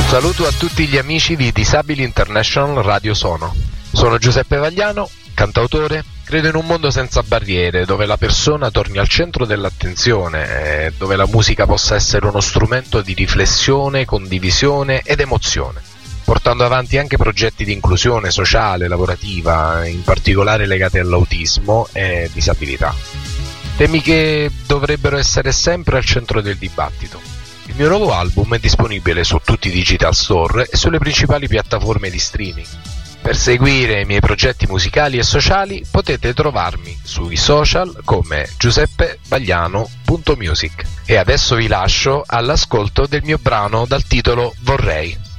Saluto a tutti gli amici di Disabili International Radio Sono. Sono Giuseppe Vagliano, cantautore. Credo in un mondo senza barriere, dove la persona torni al centro dell'attenzione, dove la musica possa essere uno strumento di riflessione, condivisione ed emozione, portando avanti anche progetti di inclusione sociale, lavorativa, in particolare legati all'autismo e disabilità. Temi che dovrebbero essere sempre al centro del dibattito. Il mio nuovo album è disponibile su tutti i digital store e sulle principali piattaforme di streaming. Per seguire i miei progetti musicali e sociali potete trovarmi sui social come giuseppevagliano.music. E adesso vi lascio all'ascolto del mio brano dal titolo Vorrei.